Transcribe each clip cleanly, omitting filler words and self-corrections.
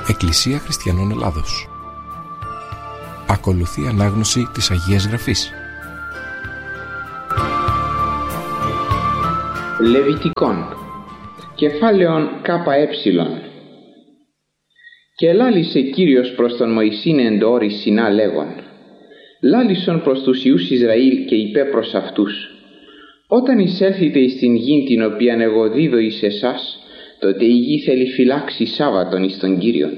Εκκλησία Χριστιανών Ελλάδος. Ακολουθεί ανάγνωση της Αγίας Γραφής. Λεβιτικών, κεφάλαιον ΚΕ. Και λάλησε Κύριος προς τον Μωυσήν εν το όρη Σινά λέγον: λάλησον προς τους Υιούς Ισραήλ και είπε προς αυτούς: όταν εισέλθετε εις την γην την οποίαν εγώ δίδω εις εσάς, τότε η γη θέλει φυλάξει Σάββατον εις τον Κύριον.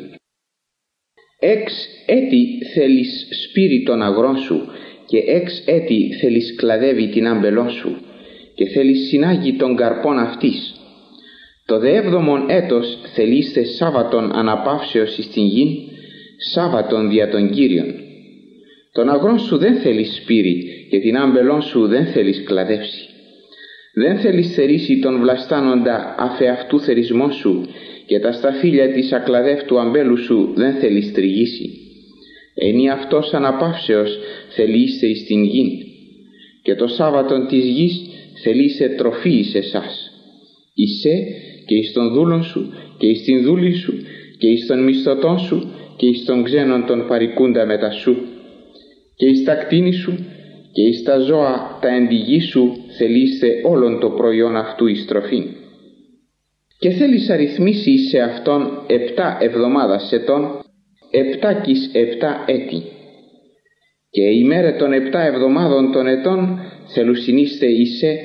6 έτη θέλεις σπείρει τον αγρόν σου, και 6 έτη θέλεις κλαδεύει την άμπελόν σου, και θέλεις συνάγει τον καρπόν αυτής. Το δε 7ο έτος θελείστε Σάββατον αναπαύσεως εις την γην, Σάββατον δια τον Κύριον. Τον αγρόν σου δεν θέλεις σπείρει, και την άμπελόν σου δεν θέλεις κλαδεύσει. Δεν θέλεις θερήσει τον βλαστάνοντα αφεαυτού θερισμό σου, και τα σταφύλια της ακλαδεύτου αμπέλου σου δεν θέλεις τριγήσει. Ενή αυτός αναπαύσεως θελείστε εις την γην, και το Σάββατον της γης θελείσε τροφή εις εσάς. Εισέ και εις τον δούλον σου και εις την δούλη σου και εις τον μισθωτόν σου και εις τον ξένον τον παρικούντα μετά σου, και εις τα κτήνη σου και εις τα ζώα τα εν τη γη σου θελείστε όλον το προϊόν αυτού εις τροφήν. Και θέλεις αριθμίσει σε αυτόν 7 εβδομάδας ετών, 7 κις 7 έτη. Και η μέρα των 7 εβδομάδων των ετών θελουσινίστε εισέ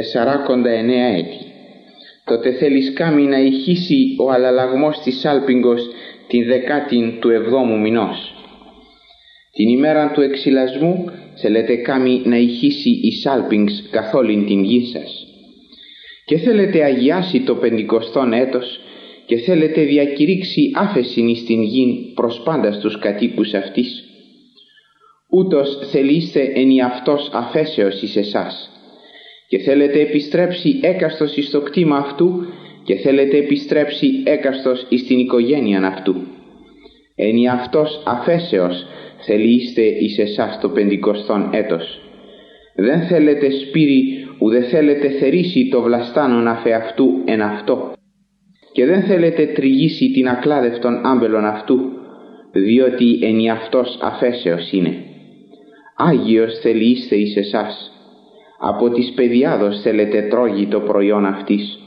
49 έτη. Τότε θέλεις κάμει να ηχήσει ο αλλαλαγμός της άλπιγγος την 10η του 7ου μηνός. Την ημέρα του εξυλασμού θέλετε κάμει να ηχήσει η σάλπιγγς καθ' όλην την γη σας. Και θέλετε αγιάσει το 50ο έτος, και θέλετε διακηρύξει άφεσιν εις την γην προς πάντα στους κατοίκους αυτής. Ούτως θελείστε εν αυτός αφέσεως εις εσάς. Και θέλετε επιστρέψει έκαστος εις το κτήμα αυτού, και θέλετε επιστρέψει έκαστος εις την οικογένειαν αυτού. Εν αυτός αφέσεως θελείστε εις εσάς το 50ο έτος. Δεν θέλετε σπείρει, ουδε θέλετε θερήσει το βλαστάνον αφεαυτού εν αυτό, και δεν θέλετε τριγήσει την ακλάδευτον άμπελον αυτού, διότι εν αυτός αφέσεως είναι. Άγιος θελείστε εις εσάς. Από της παιδιάδος θέλετε τρώγει το προϊόν αυτής.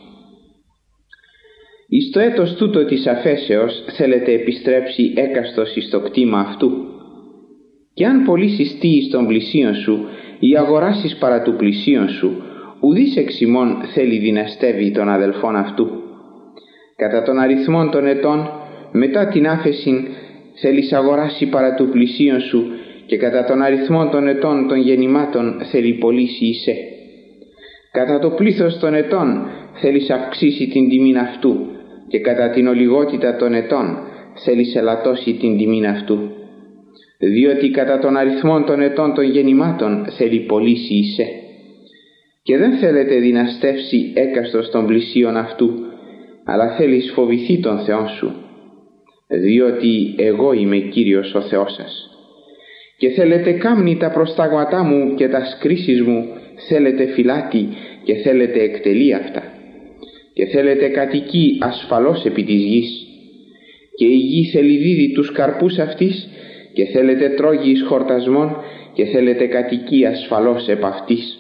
Εις το έτος τούτο της αφέσεως θέλετε επιστρέψει έκαστος εις το κτήμα αυτού. Και αν πωλήσεις τι εις των πλησίων σου ή αγοράσεις παρά του πλησίον σου, ουδής εξ ημών θέλει δυναστεύει τον αδελφόν αυτού. Κατά τον αριθμόν των ετών μετά την άφεσιν θέλεις αγοράσει παρά του πλησίον σου, και κατά τον αριθμόν των ετών των γεννημάτων θέλει πωλήσει εισέ. Κατά το πλήθος των ετών θέλεις αυξήσει την τιμήν αυτού, και κατά την ολιγότητα των ετών θέλεις ελαττώσει την τιμήν αυτού. Διότι κατά τον αριθμόν των ετών των γεννημάτων θέλει πωλήσει εισέ. Και δεν θέλετε δυναστεύσει έκαστος των πλησίων αυτού, αλλά θέλεις φοβηθεί τον Θεόν σου, διότι εγώ είμαι Κύριος ο Θεός σας. Και θέλετε κάμνη τα προστάγματά μου και τα σκρίσεις μου θέλετε φυλάτη, και θέλετε εκτελεί αυτά. Και θέλετε κατοικεί ασφαλώς επί της γης. Και η γη θέλει δίδει τους καρπούς αυτής, και θέλετε τρώγει εις χορτασμόν, και θέλετε κατοικεί ασφαλώς επ' αυτής.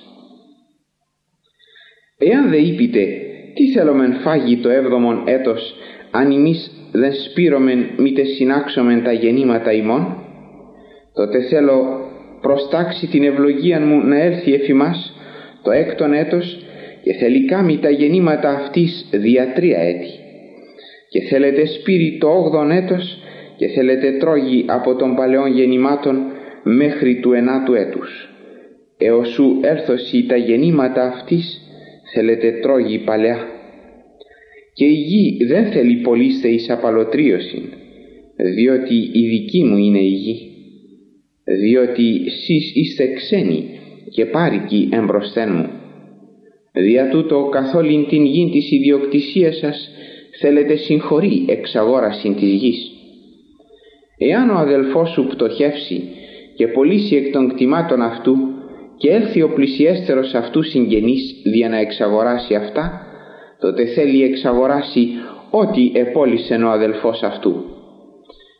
Εάν δε είπετε, τι θέλομεν φάγει το 7ο έτος, αν εμείς δεν σπείρωμεν μήτε συνάξομεν τα γεννήματα ημών, τότε θέλω προστάξει την ευλογία μου να έλθει εφ' ημάς το 6ο έτος, και θέλει κάμει τα γεννήματα αυτής δια 3 έτη. Και θέλετε σπείρει το 8ο έτος, και θέλετε τρώγει από των παλαιών γεννημάτων μέχρι του 9ου έτους. Εωσού έρθωση τα γεννήματα αυτής θέλετε τρώγει παλαιά. Και η γη δεν θέλει πωλήστε εις απαλωτρίωσιν, διότι η δική μου είναι η γη. Διότι σεις είστε ξένοι και πάρικοι εμπροσθέν μου. Δια τούτο καθ' όλην την γην της ιδιοκτησίας σας θέλετε συγχωρεί εξαγόρασιν της γης. Εάν ο αδελφός σου πτωχεύσει και πωλήσει εκ των κτημάτων αυτού, και έλθει ο πλησιέστερος αυτού συγγενής δια να εξαγοράσει αυτά, τότε θέλει εξαγοράσει ό,τι επόλυσεν ο αδελφός αυτού.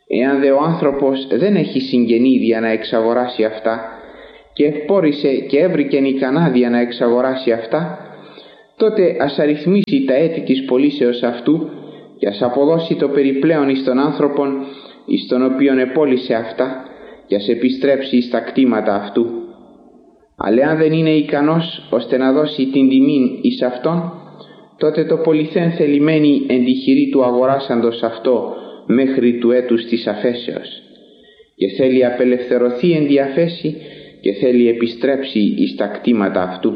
Εάν δε ο άνθρωπος δεν έχει συγγενίδια να εξαγοράσει αυτά και ευπόρησε και έβρικεν ικανάδια να εξαγοράσει αυτά, τότε ας αριθμίσει τα έτη της πωλήσεως αυτού και ας αποδώσει το περιπλέον εις τον άνθρωπον εις τον οποίον επόλυσε αυτά και ας επιστρέψει εις τα κτήματα αυτού. Αλλά αν δεν είναι ικανός ώστε να δώσει την τιμήν εις αυτόν, τότε το πολυθέν θελημένη εν τη χειρή του αγοράσαντος αυτό μέχρι του έτους της αφέσεως, και θέλει απελευθερωθεί εν τη αφέση και θέλει επιστρέψει εις τα κτήματα αυτού.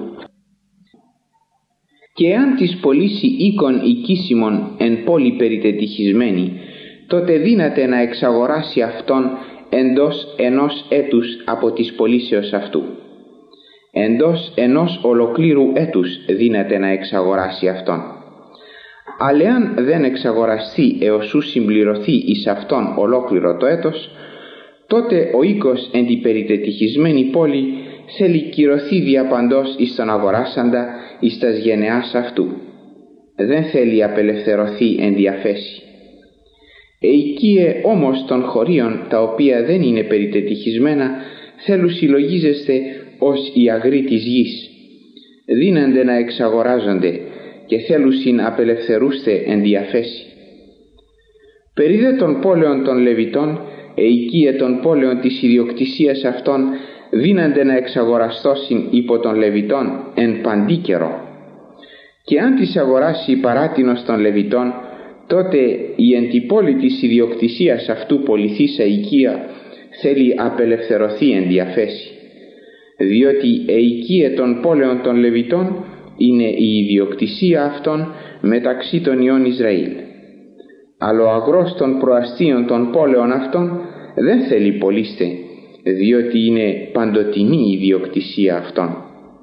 Και αν της πωλήσει οίκον οικίσιμον εν πόλη περιτετυχισμένη, τότε δύναται να εξαγοράσει αυτόν εντός ενός έτους από της πωλήσεως αυτού. Εντός ενός ολοκλήρου έτους δύναται να εξαγοράσει αυτόν. Αλλά αν δεν εξαγοραστεί έως ου συμπληρωθεί εις αυτόν ολόκληρο το έτος, τότε ο οίκος εν τη περιτετυχισμένη πόλη θέλει κυρωθεί διαπαντός εις τον αγοράσαντα εις τας γενεάς αυτού. Δεν θέλει απελευθερωθεί εν διαφέση. Εικίε όμως των χωρίων τα οποία δεν είναι περιτετυχισμένα θέλουν συλλογίζεστε ως οι αγροί της γης. Δίνανται να εξαγοράζονται και θέλουσιν απελευθερούστε εν διαφέση. Περί δε των πόλεων των Λεβιτών, εικίε των πόλεων της ιδιοκτησίας αυτών, δίνανται να εξαγοραστώσιν υπό των Λεβιτών εν παντή καιρό. Και αν τις αγοράσει παράτινος των Λεβιτών, τότε η εν τη πόλη της ιδιοκτησίας αυτού πολιθήσα οικία θέλει απελευθερωθεί εν διαφέση, διότι εικίε των πόλεων των Λεβιτών είναι η ιδιοκτησία αυτών μεταξύ των ιών Ισραήλ. Αλλά ο αγρός των προαστίων των πόλεων αυτών δεν θέλει πωλήστε, διότι είναι παντοτινή η ιδιοκτησία αυτών.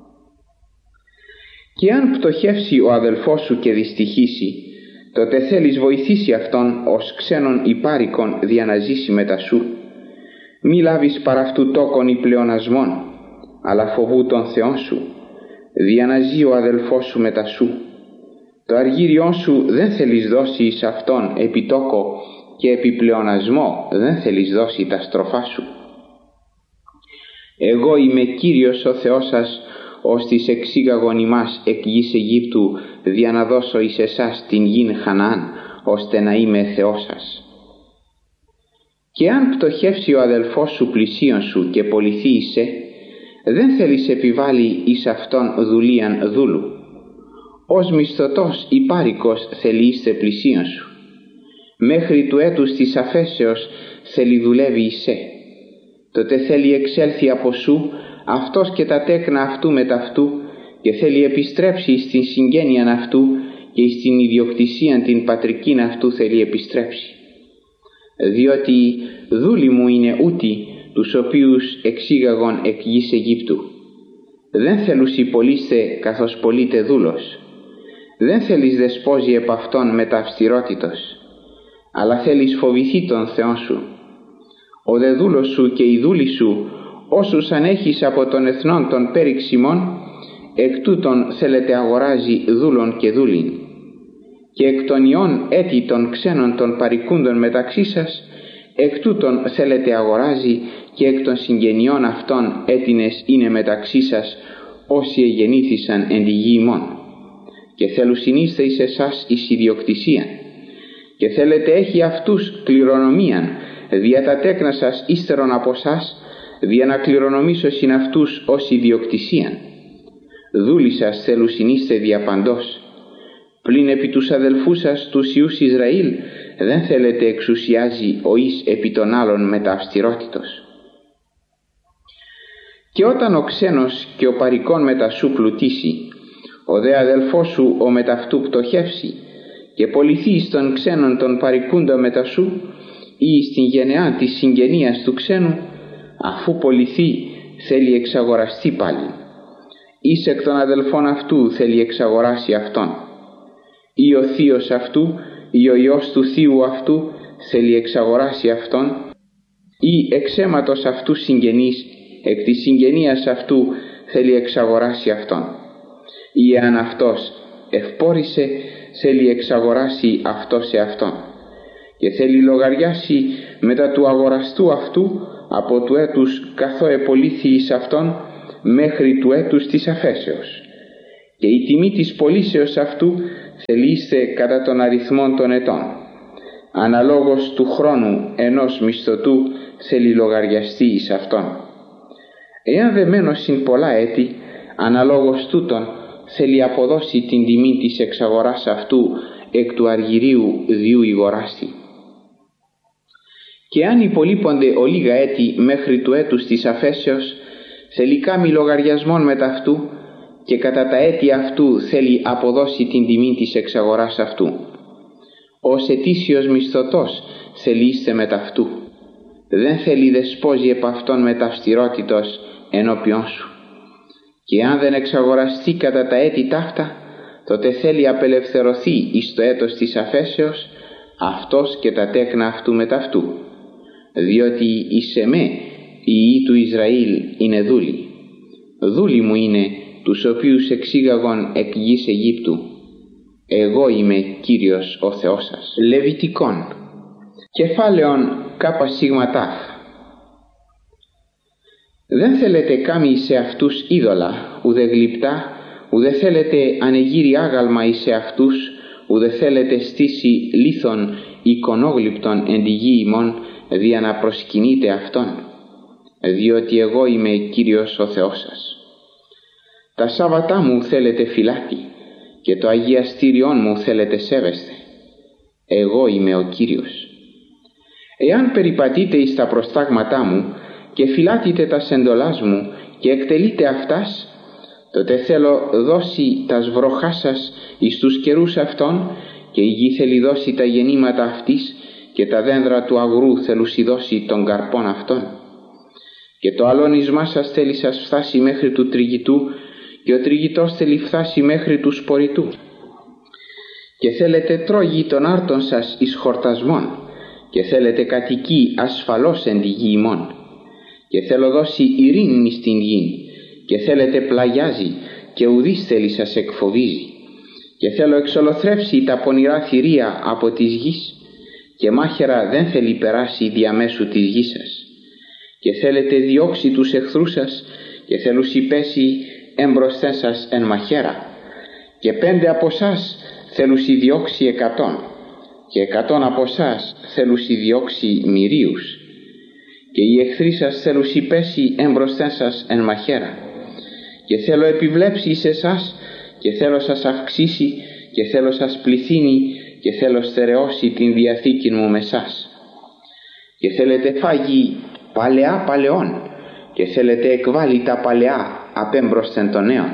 Και αν πτωχεύσει ο αδελφός σου και δυστυχήσει, τότε θέλεις βοηθήσει αυτόν ως ξένον υπάρικον δια να ζήσει μετά σου. Μη λάβεις παρά αυτού τόκον ή πλεονασμών, αλλά φοβού τον Θεόν σου, δια να ζει ο αδελφός σου μετά σου. Το αργύριόν σου δεν θέλεις δώσει εις αυτόν επιτόκο και επιπλεονασμό δεν θέλεις δώσει τα στροφά σου. Εγώ είμαι Κύριος ο Θεός σας, ως της εξήγαγον ημάς εκ γης Αιγύπτου, δια να δώσω εις εσάς την γην Χαναάν, ώστε να είμαι Θεός σας. Και αν πτωχεύσει ο αδελφός σου πλησίον σου και πωληθεί εισέ, δεν θέλεις επιβάλλει εις αυτόν δουλείαν δούλου. Ως μισθωτός υπάρικος θέλει είστε πλησίον σου. Μέχρι του έτους της αφέσεως θέλει δουλεύει εισέ. Τότε θέλει εξέλθει από σου αυτός και τα τέκνα αυτού μετ' αυτού και θέλει επιστρέψει στην συγγένειαν αυτού και στην ιδιοκτησίαν την πατρικήν αυτού θέλει επιστρέψει. Διότι δούλοι μου είναι ούτοι τους οποίους εξήγαγον εκ γης Αιγύπτου. Δεν θέλους υπολείστε καθώς πωλείται δούλος. Δεν θέλεις δεσπόζει επ' αυτόν μεταυστηρότητος, αλλά θέλεις φοβηθεί τον Θεόν σου. Ο δε δούλος σου και η δούλη σου, όσους ανέχεις από των εθνών των πέριξιμών, εκ τούτων θέλετε αγοράζει δούλων και δούλην. Και εκ των ιών έτη των ξένων των παρικούντων μεταξύ σας, εκ τούτων θέλετε αγοράζει και εκ των συγγενειών αυτών έτινες είναι μεταξύ σας όσοι εγεννήθησαν εν τη γη ημών. Και θέλουσιν είστε εις εσάς εις ιδιοκτησίαν. Και θέλετε έχει αυτούς κληρονομίαν, δια τα τέκνα σας ύστερον από σας, δια να κληρονομήσω συν αυτούς ως ιδιοκτησίαν. Δούλοι σας θέλουσιν είστε διαπαντός. Πλην επί τους αδελφούς σας τους ιούς Ισραήλ δεν θέλετε εξουσιάζει ο εις επί των άλλων μεταυστηρότητος. Και όταν ο ξένος και ο παρικόν μετα σου πλουτίσει, ο δε αδελφός σου ο μεταυτού πτωχεύσει και πωληθεί εις των ξένων των παρικούντα μετα σου ή στην γενεά της συγγενείας του ξένου, αφού πωληθεί θέλει εξαγοραστεί πάλι. Εις εκ των αδελφών αυτού θέλει εξαγοράσει αυτόν. Ή ο θείος αυτού ή ο ιός του θείου αυτού θέλει εξαγοράσει αυτόν, ή εξ αίματος αυτού συγγενής εκ της συγγενείας αυτού θέλει εξαγοράσει αυτόν. Ή εάν αυτός ευπόρησε θέλει εξαγοράσει αυτό σε αυτόν. και θέλει λογαριάσει μετά του αγοραστού αυτού από του έτους καθώ επολύθη εις αυτόν μέχρι του έτους της αφέσεως, και η τιμή της πωλήσεως αυτού θελείστε κατά τον αριθμόν των ετών, αναλόγως του χρόνου ενός μισθωτού θέλει λογαριαστεί εις αυτόν. Εάν δε μένω συν πολλά έτη, αναλόγως τούτον θέλει αποδώσει την τιμή της εξαγοράς αυτού εκ του αργυρίου διού ηγοράστη. Και αν υπολείπονται ολίγα έτη μέχρι του έτους της αφέσεως, θέλει κάμει λογαριασμόν μετ' αυτού και κατά τα έτη αυτού θέλει αποδώσει την τιμή της εξαγοράς αυτού. Ως ετήσιος μισθωτός θελείστε μετ' αυτού. Δεν θέλει δεσπόζει επ' αυτόν με ταυστηρότητος ενώπιον σου. Και αν δεν εξαγοραστεί κατά τα έτη ταύτα, τότε θέλει απελευθερωθεί εις το έτος της αφέσεως αυτός και τα τέκνα αυτού μετ' αυτού, διότι εις εμέ οι ιοί του Ισραήλ είναι δούλοι. Δούλοι μου είναι, τους οποίους εξήγαγον εκ γης Αιγύπτου. Εγώ είμαι Κύριος ο Θεός σας. Λεβιτικών. Κεφάλαιον ΚΣΤ. Δεν θέλετε κάμοι σε αυτούς είδωλα, ουδε γλυπτά, ουδε θέλετε ανεγύρι άγαλμα εις αυτούς, ουδε θέλετε στήσει λίθον εικονόγλυπτον εν τη γη ημών, δια να προσκυνείτε αυτόν, διότι εγώ είμαι Κύριος ο Θεός σας. Τα Σάββατά μου θέλετε φυλάτη και το αγιαστήριόν μου θέλετε σέβεστε. Εγώ είμαι ο Κύριος. Εάν περιπατείτε εις τα προστάγματά μου και φυλάτετε τα εντολάς μου και εκτελείτε αυτάς, τότε θέλω δώσει τας βροχάς σας εις τους καιρούς αυτών, και η γη θέλει δώσει τα γεννήματα αυτής και τα δένδρα του αγρού θέλουσι δώσει των καρπών αυτών. Και το αλώνισμά σας θέλει σας φτάσει μέχρι του τριγητού και ο τριγητός θέλει φτάσει μέχρι του σπορητού. Και θέλετε τρόγοι των άρτων σας εις χορτασμών και θέλετε κατοικεί ασφαλώς εν τη γη ημών. Και θέλω δώσει ειρήνη στην γη και θέλετε πλαγιάζει και ουδείς θέλει σας εκφοβίζει. Και θέλω εξολοθρεύσει τα πονηρά θηρία από της γης και μάχαιρα δεν θέλει περάσει διαμέσου της γης σας. Και θέλετε διώξει τους εχθρούς σας και θέλουσι πέσει έμπροσθεν σας εν μαχαίρα. Και 5 από σας θέλουσι διώξει 100 και 100 από σας θέλουσι διώξει μυρίους. Και οι εχθροί σας θέλουσι πέσει έμπροσθεν σας εν μαχαίρα. Και θέλω επιβλέψει εις εσάς και θέλω σας αυξήσει και θέλω σας πληθύνει και θέλω στερεώσει την διαθήκη μου με σας. Και θέλετε φάγει παλαιά παλαιών και θέλετε εκβάλει τα παλαιά απέμπροσθεν των νέων.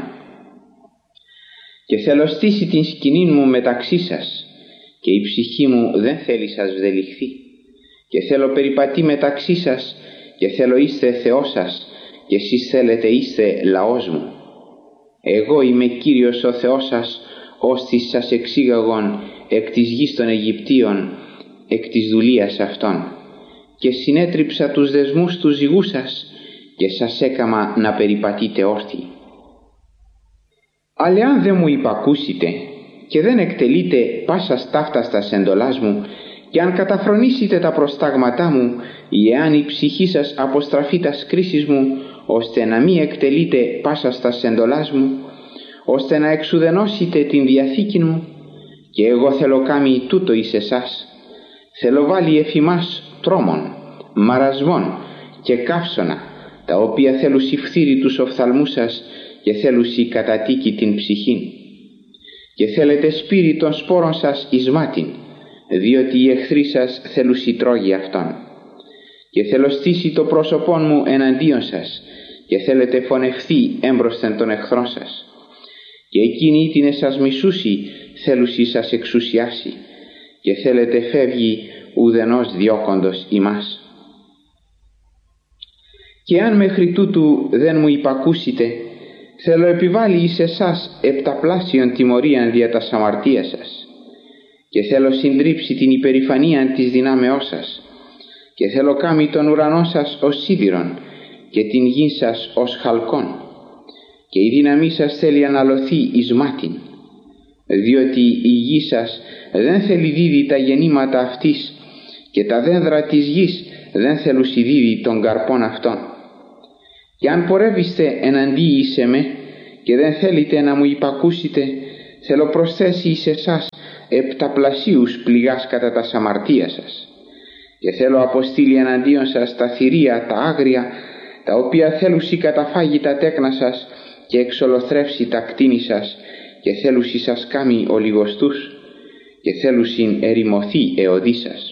Και θέλω στήσει την σκηνή μου μεταξύ σας και η ψυχή μου δεν θέλει σας βδελιχθεί. Και θέλω περιπατεί μεταξύ σας και θέλω είστε Θεός σας και εσείς θέλετε είστε λαός μου. Εγώ είμαι Κύριος ο Θεός σας, ώστις σας εξήγαγον εκ της γης των Αιγυπτίων, εκ της δουλείας αυτών, και συνέτριψα τους δεσμούς του ζυγού σας και σας έκαμα να περιπατείτε όρθιοι. Αλλά αν δεν μου υπακούσετε και δεν εκτελείτε πάσα ταύτας τας εντολάς μου και αν καταφρονήσετε τα προστάγματά μου ή εάν η ψυχή σας αποστραφεί τας κρίσεις μου, ώστε να μη εκτελείτε πάσα τας εντολάς μου, ώστε να εξουδενώσετε την διαθήκη μου, και εγώ θέλω κάμει τούτο εις εσάς, θέλω βάλει εφημάς τρόμων, μαρασμών και καύσωνα, τα οποία θέλουσι φθείρει τους οφθαλμούς σας και θέλουσι κατατίκη την ψυχήν. Και θέλετε σπείρει των σπόρων σας εις μάτιν, διότι οι εχθροί σας θέλουσι τρόγει αυτόν. Και θέλω στήσει το πρόσωπόν μου εναντίον σας και θέλετε φωνευθεί έμπροσθεν των εχθρών σας. Και εκείνοι την εσάς μισούσι θέλουσι σας εξουσιάσει και θέλετε φεύγει ουδενός διώκοντος ημάς. Και αν μέχρι τούτου δεν μου υπακούσετε, θέλω επιβάλλει εις εσάς επταπλάσιον τιμωρίαν δια τας αμαρτίας σας και θέλω συντρίψει την υπερηφανία της δυνάμεώς σας και θέλω κάμει τον ουρανό σας ως σίδηρον και την γη σας ως χαλκόν και η δύναμή σας θέλει αναλωθεί εις μάτιν, διότι η γη σας δεν θέλει δίδει τα γεννήματα αυτής και τα δένδρα της γης δεν θελουσιδίδει των καρπών αυτών. Και αν πορεύεστε εναντί εις εμέ και δεν θέλετε να μου υπακούσετε, θέλω προσθέσει εις εσάς επταπλασίους πληγάς κατά τα αμαρτία σας. Και θέλω αποστείλει εναντίον σας τα θηρία, τα άγρια, τα οποία θέλουσι καταφάγει τα τέκνα σας και εξολοθρεύσει τα κτίνη σας, και θέλουσι σας κάμει ολιγοστούς, και θέλουσιν ερημωθεί εωδή σας.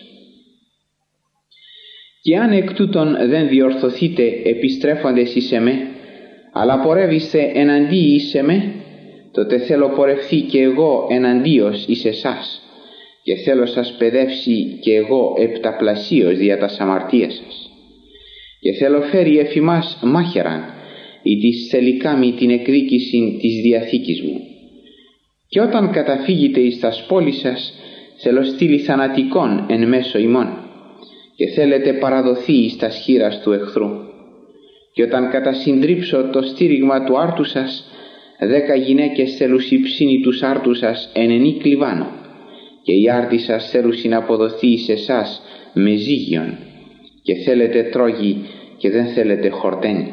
Και αν εκ τούτων δεν διορθωθείτε επιστρέφοντες εις εμέ, αλλά πορεύεστε εναντί εις εμέ, τότε θέλω πορευθεί και εγώ εναντίος εις εσάς, και θέλω σας παιδεύσει και εγώ επταπλασίως δια τας αμαρτίας σας. Και θέλω φέρει εφημάς μάχαιραν, ή της θελικάμι την εκδίκηση της Διαθήκης μου. Και όταν καταφύγετε εις τας πόλεις σας, θέλω στείλει θανατικών εν μέσω ημών, και θέλετε παραδοθεί εις τας χείρας του εχθρού. Και όταν κατασυντρίψω το στήριγμα του άρτου σας, 10 γυναίκες θέλουσι ψήνει τους άρτους σας εν ενή κλιβάνο, και η άρτη σας θέλουσι να αποδοθεί εις εσάς με ζύγιον, και θέλετε τρόγι και δεν θέλετε χορτένι.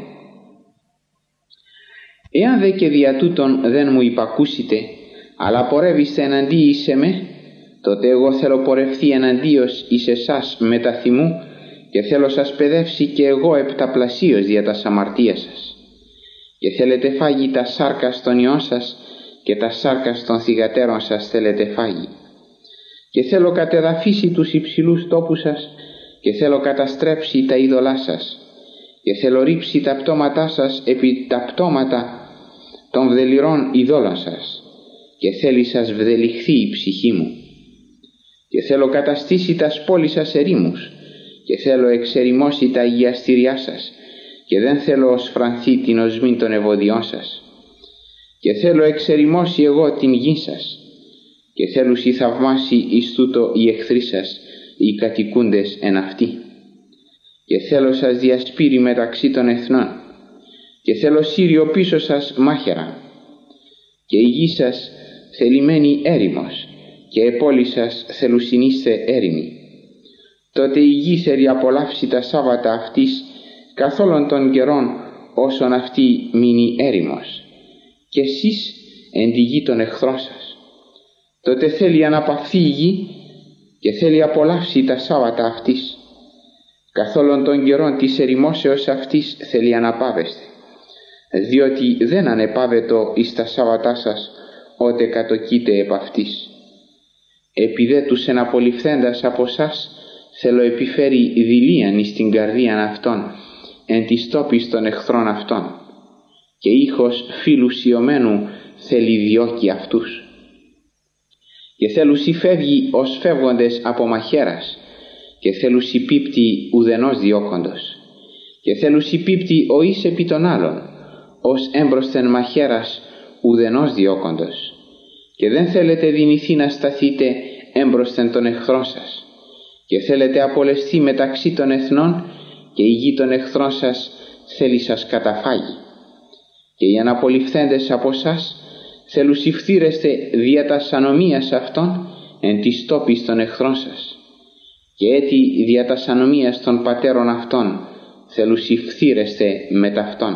Εάν δε και δια τούτον δεν μου υπακούσετε, αλλά πορεύεστε εναντί εις εμέ, τότε εγώ θέλω πορευθεί εναντίος εις εσάς μετά θυμού, και θέλω σας παιδεύσει και εγώ επταπλασίως δια τας αμαρτίας σας. Και θέλετε φάγει τα σάρκα των ιών σας, και τα σάρκα των θυγατέρων σας θέλετε φάγει. Και θέλω κατεδαφίσει τους υψηλούς τόπους σας, και θέλω καταστρέψει τα είδωλά σας, και θέλω ρίψει τα πτώματά σας επί τα πτώματα των βδελιρών ειδόλων σας, και θέλει σας βδελιχθεί η ψυχή μου. Και θέλω καταστήσει τας πόλεις σας ερήμους, και θέλω εξερημώσει τα αγιαστήριά σας, και δεν θέλω σφρανθεί την οσμή των ευωδιών σας. Και θέλω εξερημώσει εγώ την γη σας, και θέλουσι θαυμάσει εις τούτο οι εχθροί σας, οι κατοικούντες εν αυτή. Και θέλω σας διασπείρει μεταξύ των εθνών, και θέλω σύριο πίσω σας μάχαιρα. Και η γη σας θελημένη έρημος, και η πόλη σας θελουσινήστε έρημη. Τότε η γη θέλει απολαύσει τα Σάββατα αυτής καθ' όλων των καιρών όσον αυτή μείνει έρημος, και εσείς εν τη γη των εχθρών σας. Τότε θέλει αναπαυθεί η γη και θέλει απολαύσει τα Σάββατα αυτής. Καθ' όλων των καιρών της ερημόσεως αυτής θέλει αναπαύεστε, διότι δεν ανεπάβετο εις τα Σάββατά σας ότε κατοκείτε επ' αυτής. Επί τους εναπολυφθέντας από σας θέλω επιφέρει δειλίαν εις την καρδίαν αυτών εν της τόπης των εχθρών αυτών, και ήχος φίλου σιωμένου θέλει διώκει αυτούς. Και θέλουσι φεύγει ως φεύγοντες από μαχαίρας, και θέλουσι πίπτει ουδενός διώκοντος, και θέλουσι πίπτει ο εις επί των άλλων, ως έμπροσθεν μαχαίρας ουδενός διώκοντος, και δεν θέλετε δυνηθεί να σταθείτε έμπροσθεν των εχθρών σας, και θέλετε απολεσθεί μεταξύ των εθνών, και η γη των εχθρών σας θέλει σας καταφάγει. Και οι αναπολυφθέντες από σας θέλουσι φθήρεστε δια τας ανομίας αυτών εν της τόπης των εχθρών σας, και έτι δια τας ανομίας των πατέρων αυτών θέλουσι φθήρεστε μετ' αυτών.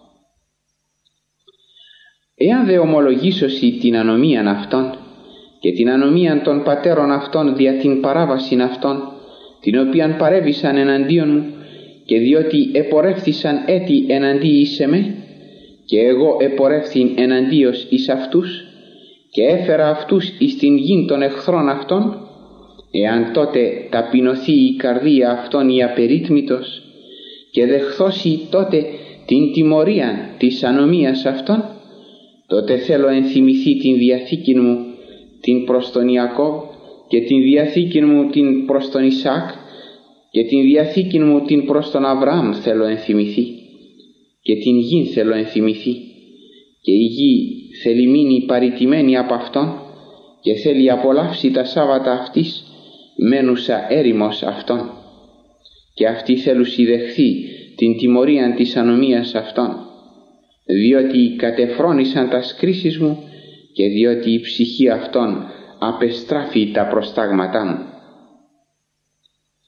Εάν δε ομολογήσωσι την ανομίαν αυτών και την ανομίαν των πατέρων αυτών δια την παράβασιν αυτών, την οποίαν παρέβησαν εναντίον μου, και διότι επορεύθησαν έτη εναντί εις εμέ, και εγώ επορεύθην εναντίος εις αυτούς, και έφερα αυτούς εις την γην των εχθρών αυτών, εάν τότε ταπεινωθεί η καρδία αυτών η απερίτμητος, και δεχθώσει τότε την τιμωρία της ανομίας αυτών, τότε θέλω ενθυμηθεί την διαθήκην μου την προς τον Ιακώβ, και την διαθήκην μου την προς τον Ισαάκ, και την διαθήκην μου την προς τον Αβραάμ θέλω ενθυμηθεί, και την γην θέλω ενθυμηθεί, και η γη θέλει μείνει παρητημένη από αυτόν, και θέλει απολαύσει τα Σάββατα αυτής μένουσα έρημος αυτών, και αυτή θέλουσι δεχθεί την τιμωρίαν της ανομίας αυτών, διότι κατεφρόνησαν τα κρίσεις μου, και διότι η ψυχή αυτών απεστράφει τα προστάγματά μου.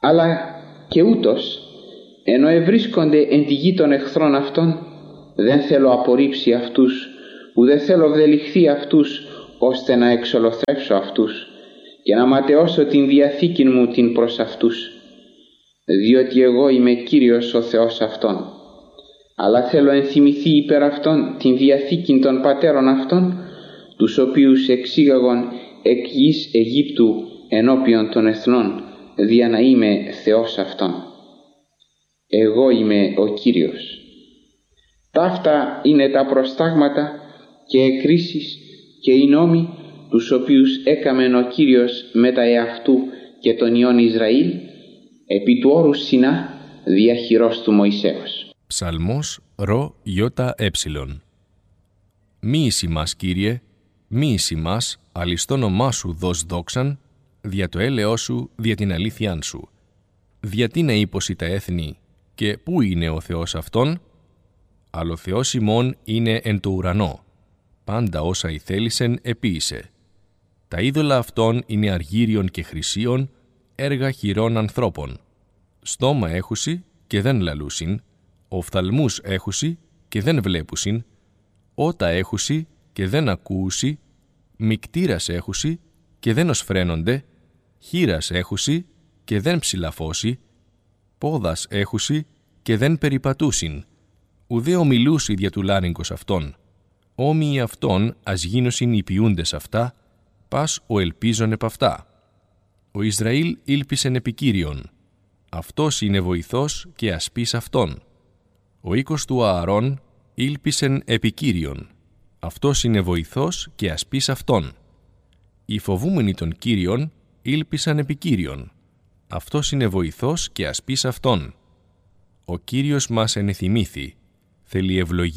Αλλά και ούτως, ενώ ευρίσκονται εν τη γη των εχθρών αυτών, δεν θέλω απορρίψει αυτούς, ουδέ θέλω βδελιχθεί αυτούς, ώστε να εξολοθρεύσω αυτούς και να ματαιώσω την διαθήκη μου την προς αυτούς, διότι εγώ είμαι Κύριος ο Θεός αυτών. Αλλά θέλω ενθυμηθεί υπέρ αυτών την διαθήκη των πατέρων αυτών, τους οποίους εξήγαγον εκ γης Αιγύπτου ενώπιον των εθνών, δια να είμαι Θεός αυτών. Εγώ είμαι ο Κύριος. Ταύτα είναι τα προστάγματα και εκκρίσεις και οι νόμοι, τους οποίους έκαμεν ο Κύριος μετά εαυτού και των ιών Ισραήλ, επί του όρους Σινά, δια χειρός του Μωυσέως. Ψαλμός ρο ιώτα έψιλον. Μη εις ημάς, Κύριε, μη εις ημάς, αλλης το όνομά σου δώσ' δόξαν, δια το έλεος σου, δια την αλήθειάν σου. Γιατί να ύποσι τα έθνη, και πού είναι ο Θεός αυτόν? Αλλά ο Θεός ημών είναι εν το ουρανό, πάντα όσα ηθέλησεν επίησε. Τα είδωλα αυτών είναι αργύριον και χρυσίων, έργα χειρών ανθρώπων. Στόμα έχουσι και δεν λαλούσιν, οφθαλμούς έχουσι και δεν βλέπουσιν, ότα έχουσι και δεν ακούουσι, μικτήρας έχουσι και δεν οσφραίνονται, χείρας έχουσι και δεν ψηλαφώσει, πόδας έχουσι και δεν περιπατούσιν, ουδέ ομιλούσι δια του λάρυγγος αυτών. Όμοιοι αυτών ας γίνωσιν οι ποιούντες αυτά, πας ο ελπίζων επ' αυτά. Ο Ισραήλ ήλπισεν επί Κύριον, αυτός είναι βοηθός και ασπίς αυτόν. Ο οίκος του Ααρών ήλπισεν επί Κύριον, αυτός είναι βοηθός και ασπίς αυτόν. Οι φοβούμενοι των Κύριων ήλπισαν επί Κύριον, αυτός είναι βοηθός και ασπίς αυτόν. Ο Κύριος μας ενεθυμήθη, θέλει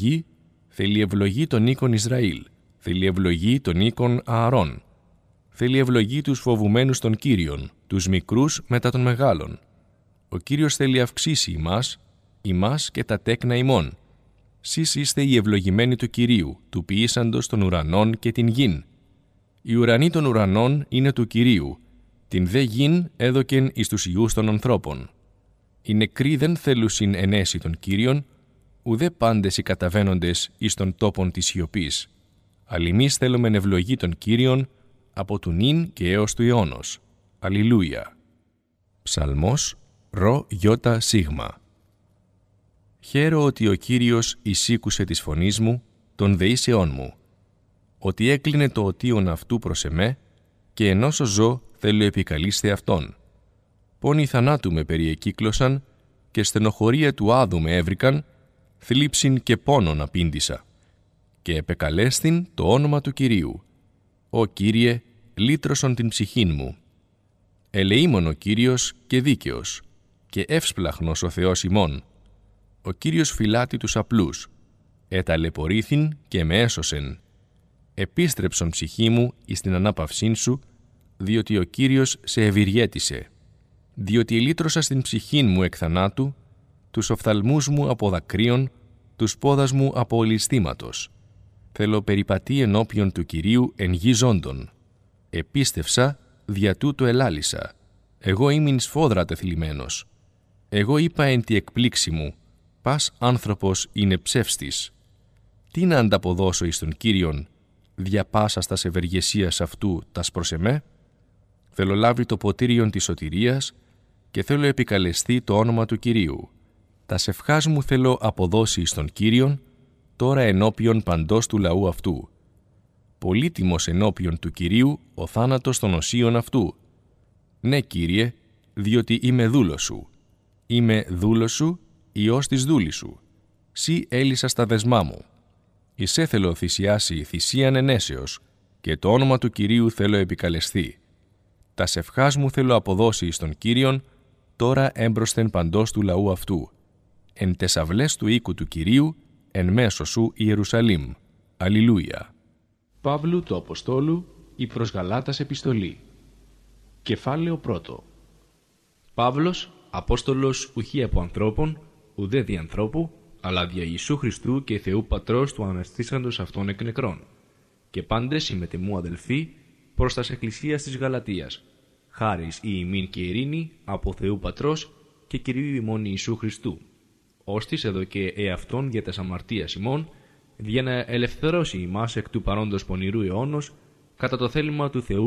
ευλογή των οίκων Ισραήλ, θέλει ευλογή των οίκων Ααρών, θέλει ευλογή τους φοβουμένους των Κύριων, τους μικρούς μετά των μεγάλων. Ο Κύριος θέλει αυξήσει ημάς και τα τέκνα ημών. Σεις είστε οι ευλογημένοι του Κυρίου, του ποιήσαντος των ουρανών και την γην. Οι ουρανοί των ουρανών είναι του Κυρίου, την δε γην έδωκεν εις τους ιούς των ανθρώπων. Οι νεκροί δεν θέλουσιν ενέσει των Κύριων, ουδέ πάντες οι καταβαίνοντες εις των τόπων της σιωπής. Αλλά εμείς θέλομεν ευλογή των Κύριων από του νυν και έως του αιώνος. Αλληλούια. Ψαλμός ρο γιώτα σίγμα. Χαίρο ότι ο Κύριος εισήκουσε της φωνής μου, των δεήσεών μου, ότι έκλεινε το οτίον αυτού προς εμέ, και ενώσο ζω θέλω επικαλείστε αυτόν. Πόνοι θανάτου με περιεκύκλωσαν, και στενοχωρία του άδου με έβρικαν, θλίψην και πόνον απήντησα. Και επεκαλέστην το όνομα του Κυρίου. «Ω Κύριε, λύτρωσον την ψυχήν μου». Ελεήμων ο Κύριος και δίκαιος, και εύσπλαχνος ο Θεός ημών. Ο Κύριος φυλάτει τους απλούς. Εταλαιπωρήθην και με έσωσεν. Επίστρεψον ψυχή μου εις την ανάπαυσήν σου, διότι ο Κύριος σε ευηριέτησε. Διότι ελύτρωσα στην ψυχήν μου εκ θανάτου, τους οφθαλμούς μου από δακρύων, τους πόδας μου από ολισθήματος. Θέλω περιπατεί ενώπιον του Κυρίου εν γη ζώντων. Επίστευσα, δια τούτο ελάλησα. Εγώ ήμην σφόδρα τεθλιμμένος. Εγώ είπα εν τη εκπλήξη μου, πας άνθρωπος είναι ψεύστης. Τι να ανταποδώσω εις τον Κύριον, δια πάσας τας ευεργεσίας αυτού τας προς εμέ? Θέλω λάβει το ποτήριον της σωτηρίας και θέλω επικαλεστεί το όνομα του Κυρίου. Τας ευχάς μου θέλω αποδώσει εις τον Κύριον, τώρα ενώπιον παντός του λαού αυτού. Πολύτιμος ενώπιον του Κυρίου ο θάνατος των οσίων αυτού. Ναι, Κύριε, διότι είμαι δούλος σου. Είμαι δούλος σου, ιός της δούλης σου. Σύ έλυσα στα δεσμά μου. Εισέ θέλω θυσιάσει θυσίαν ενέσεως, και το όνομα του Κυρίου θέλω επικαλεστεί. Τας ευχάς μου θέλω αποδώσει εις τον Κύριον, τώρα έμπροσθεν παντός του λαού αυτού. Εν τες αυλές του οίκου του Κυρίου, εν μέσω σου Ιερουσαλήμ. Αλληλούια. Παύλου του Αποστόλου, η προς Γαλάτας επιστολή. Κεφάλαιο 1. Παύλος, Απόστολος ουχή από ανθρώπων, ουδέ δι' ανθρώπου, αλλά δια Ιησού Χριστού και Θεού Πατρός του αναστήσαντος αυτών εκ νεκρών. Και πάντες οι μετεμού αδελφοί, προς τας εκκλησίας της Γαλατίας. χάρις η ημίν και ειρήνη από Θεού Πατρός και Κυρίου ημών Ιησού Χριστού, ώστις εδώ και εαυτόν για τας αμαρτίας ημών, για να ελευθερώσει ημάς εκ του παρόντος πονηρού αιώνος, κατά το θέλημα του Θεού